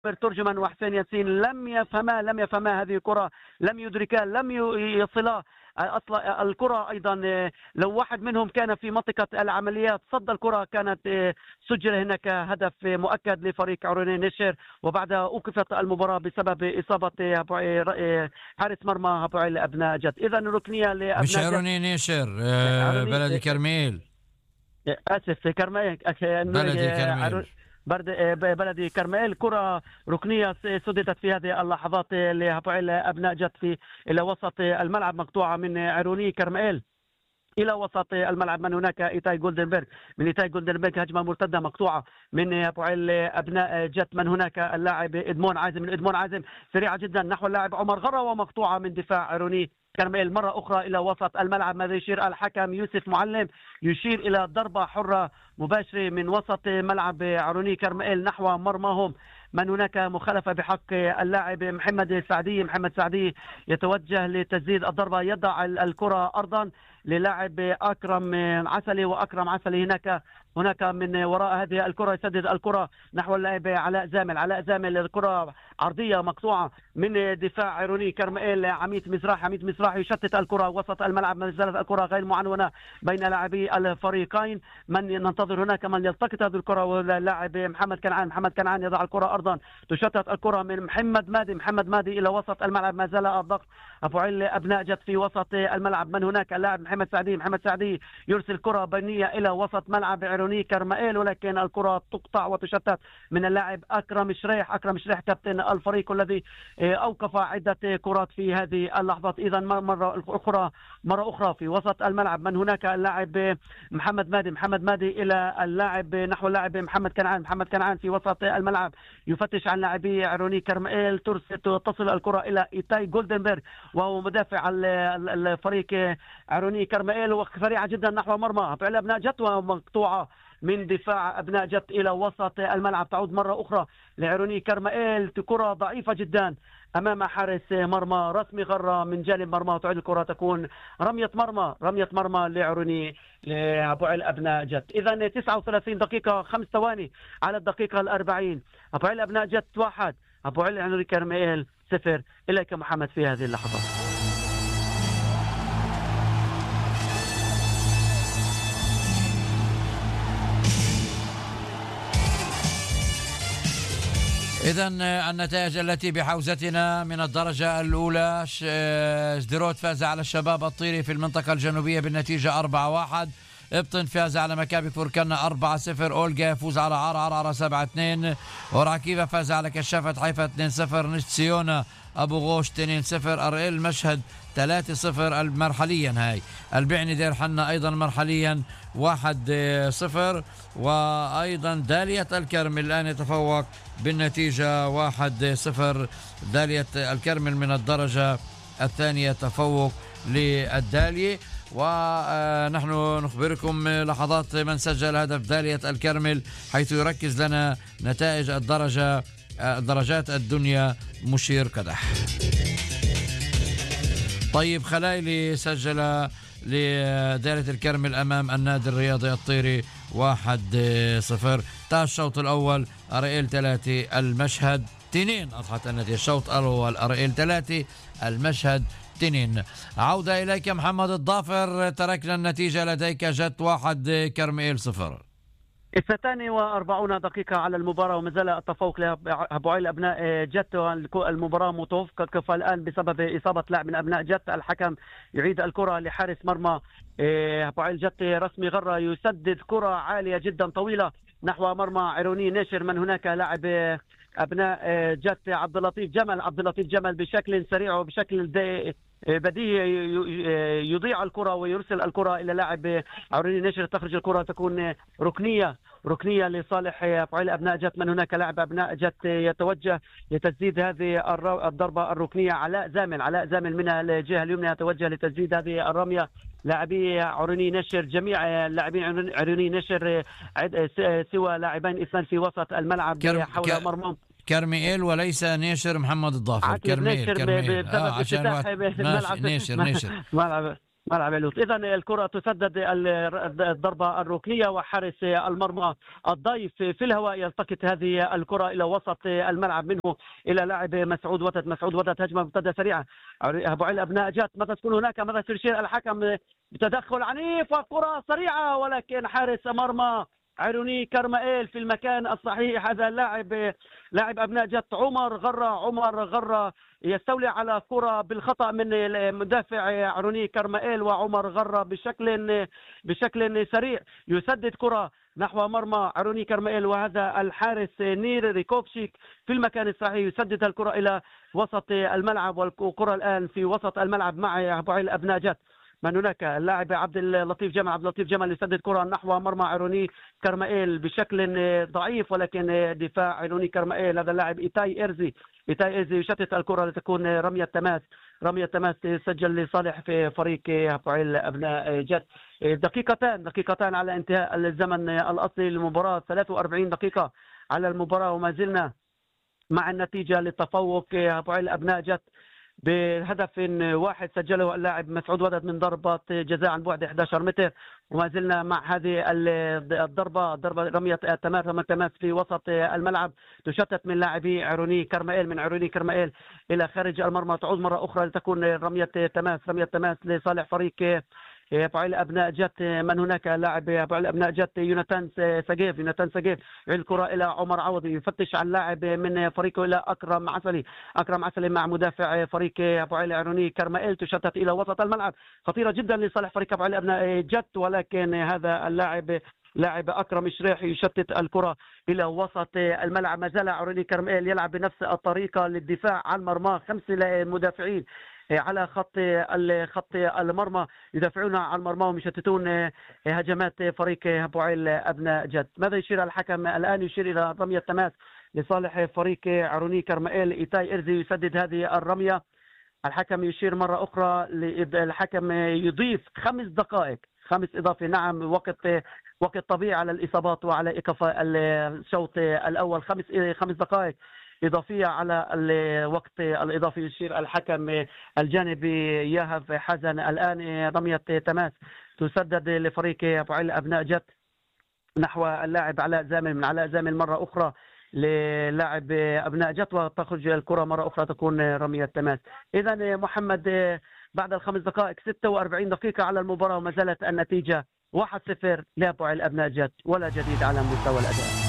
ترجمان وحسين ياسين لم يفهما هذه الكرة، لم يدركا، لم يصلا أصلا الكرة. أيضا لو واحد منهم كان في منطقة العمليات صد الكرة كانت سجل هناك هدف مؤكد لفريق عيوني نشر، وبعدها أوقفت المباراة بسبب إصابة حارس مرمى هبوعيل أبناء جد. إذا ركنية لأبناء مش عيوني نشر، بلدي كرميل، آسف كرميل، بلدي كرميل، بلدي كرميل. كرة ركنية سددت في هذه اللحظات لهبوعيل أبناء جد إلى وسط الملعب، مقطوعة من عيروني كرميل إلى وسط الملعب. من هناك إيتاي جولدنبرغ، من إيتاي جولدنبرغ هجمة مرتدة مقطوعة من هبوعيل أبناء جت. من هناك اللاعب إدمون عازم، من إدمون عازم سريعة جدا نحو اللاعب عمر غرة، ومقطوعة من دفاع عيروني كرميل مرة أخرى إلى وسط الملعب. ماذا يشير الحكم يوسف معلم؟ يشير إلى ضربة حرة مباشرة من وسط ملعب عيروني كرميل نحو مرماهم. من هناك مخالفة بحق اللاعب محمد سعدي. محمد سعدي يتوجه لتسديد الضربة، يضع الكرة أرضا للاعب أكرم عسلي، وأكرم عسلي هناك من وراء هذه الكرة يسدد الكرة نحو اللاعب علاء زامل. علاء زامل الكرة عرضية مقطوعة من دفاع عيروني كرميل عميد مزراحي. عميد مزراحي يشتت الكرة وسط الملعب، ما زالت الكرة غير معنونة بين لاعبي الفريقين. من ننتظر هناك من يلتقط هذه الكرة، واللاعب محمد كنعان. محمد كنعان يضع الكرة أرضا، تشتت الكرة من محمد مادي. محمد مادي إلى وسط الملعب، ما زال الضغط هبوعيل أبناء جت في وسط الملعب. من هناك اللاعب محمد سعدي. محمد سعدي يرسل كرة بينية إلى وسط ملعب عيروني كرمائيل، ولكن الكرة تقطع وتشتت من اللاعب أكرم شريح. أكرم شريح كابتن الفريق الذي أوقف عدة كرات في هذه اللحظات. إذا مرة أخرى في وسط الملعب. من هناك اللاعب محمد مادي. محمد مادي إلى اللاعب نحو اللاعب محمد كنعان. محمد كنعان في وسط الملعب يفتش عن لاعبي عيروني كرمائيل. تصل الكرة إلى إيتاي جولدنبرغ، وهو مدافع الفريق عيروني كرمائيل، وسريعة جدا نحو مرمى فعل أبناء جت، ومقطوعة من دفاع أبناء جت إلى وسط الملعب. تعود مرة أخرى لعيروني كرمائيل، كرة ضعيفة جدا أمام حارس مرمى رسمي غرة من جانب مرمى، وتعود الكرة تكون رمية مرمى لعيروني لهبوعيل أبناء جت. إذا 39 دقيقة 5 ثواني على الدقيقة 40. هبوعيل أبناء جت 1، هبوعيل عيروني كرمائيل 0. إليك محمد في هذه اللحظات. إذن النتائج التي بحوزتنا من الدرجة الأولى: سديروت فاز على الشباب الطيري في المنطقة الجنوبية بالنتيجة 4-1. ابطن فاز على مكابي فوركنا 4-0. أولجا يفوز على عرعر 7-2. وراكيفا فاز على كشافة حيفا 2-0. نشت سيونا أبو غوش 2-0. أرئيل مشهد 3-0 مرحليا. هاي البعني دير حنا أيضا مرحليا 1-0. وأيضا دالية الكرمل الآن يتفوق بالنتيجة 1-0. دالية الكرمل من الدرجة الثانية تفوق للدالية. ونحن نخبركم لحظات من سجل هدف دالية الكرمل، حيث يركز لنا نتائج درجات الدنيا مشير كدح. طيب خلايلي سجل لدالية الكرمل أمام النادي الرياضي الطيري 1-0. انتهى الشوط الأول، أرائيل 3 المشهد 2. أضحت النتيجة الشوط الأول أرائيل 3 المشهد 2. عودة إليك محمد الضافر، تركنا النتيجة لديك جت 1 كرميل 0. 42 دقيقة على المباراة، وما زال التفوق لهبوعيل أبناء جت. المباراة متوقفة الآن بسبب إصابة لاعب من أبناء جت. الحكم يعيد الكرة لحارس مرمى هبوعيل جت رسمي غرة، يسدد كرة عالية جدا طويلة نحو مرمى عيروني نشر. من هناك لاعب أبناء جت عبد اللطيف جمل بشكل سريع وبشكل بديهي يضيع الكرة ويرسل الكرة إلى لاعب عيروني نشر. تخرج الكرة، تكون ركنية لصالح هبوعيل أبناء جت. من هناك لاعب أبناء جت يتوجه لتسديد هذه الضربة الركنية. علاء زامل من الجهة اليمنى يتوجه لتسديد هذه الرمية. لاعبي عيروني نشر، جميع لاعبين عيروني نشر سوى لاعبين 2 في وسط الملعب حول مرمى كرميل وليس نيشر. محمد الضافر كرميل عشان نيشر ملعب علوت. إذا الكرة تسدد الضربة الركنية، وحارس المرمى الضيف في الهواء يلتقط هذه الكرة إلى وسط الملعب، منه إلى لاعب مسعود وتد. مسعود وتد، هجمة مبتدأ سريعة. أبو علي أبناء جات، ماذا تكون هناك؟ ماذا سيشير الحكم بتدخل عنيف وكرة سريعة، ولكن حارس مرمى عيروني كرمائيل في المكان الصحيح. هذا لاعب أبناء جات عمر غرة يستولي على كرة بالخطأ من مدافع عيروني كرمائيل، وعمر غرة بشكل سريع يسدد كرة نحو مرمى عيروني كرمائيل، وهذا الحارس نير ريكوفشيك في المكان الصحيح يسدد الكرة إلى وسط الملعب، والكرة الآن في وسط الملعب مع أبو علي أبناء جات. من هناك اللاعب عبد اللطيف جمال يسدد كرة نحو مرمى عيروني كرمائيل بشكل ضعيف، ولكن دفاع عيروني كرمائيل هذا اللاعب إيتاي إرزي يشتت الكرة لتكون رمية تماس تسجل لصالح في فريق فعيل أبناء جد. دقيقتان على انتهاء الزمن الأصلي للمباراة، 43 دقيقة على المباراة، وما زلنا مع النتيجة للتفوق فعيل أبناء جد بهدف واحد سجله اللاعب مسعود ودد من ضربة جزاء عن بعد 11 متر. وما زلنا مع هذه ضربة رمية تماس في وسط الملعب، تشتت من لاعبي عيروني كرمائيل إلى خارج المرمى، تعود مرة أخرى لتكون رمية تماس لصالح فريق فعيل أبناء جت. من هناك لاعب فعيل أبناء جت يوناتان سجيف يعيد الكرة إلى عمر عوضي، يفتش عن لاعب من فريقه إلى أكرم عسلي مع مدافع فريق فعيل عيروني كرمائيل، تشتت إلى وسط الملعب، خطيرة جدا لصالح فريق فعيل أبناء جت، ولكن هذا لاعب أكرم شريح يشتت الكرة إلى وسط الملعب. ما زال عيروني كرمائيل يلعب بنفس الطريقة للدفاع عن مرمى، 5 مدافعين على خط المرمى يدافعون عن المرمى ويشتتون هجمات فريق فعيل أبناء جد. ماذا يشير الحكم الآن؟ يشير إلى رمية تماس لصالح فريق عيروني كرمائيل. إيتاي إرزي يسدد هذه الرمية. الحكم يشير مرة أخرى، الحكم يضيف 5 دقائق، 5 إضافي. نعم، وقت طبيعي على الإصابات وعلى إيقاف الشوط الأول، 5 دقائق إضافية على الوقت الإضافي. يشير الحكم الجانبي ياهف حزن. الآن رمية تماس تسدد لفريق فعيل أبناء جت نحو اللاعب علاء زامل، من علاء زامل مرة أخرى للاعب أبناء جت، وتخرج الكرة مرة أخرى تكون رمية تماس. إذا محمد، بعد ال5 دقائق 46 دقيقة على المباراة، وما زالت النتيجة 1-0 لفعيل أبناء جت، ولا جديد على مستوى الأداء.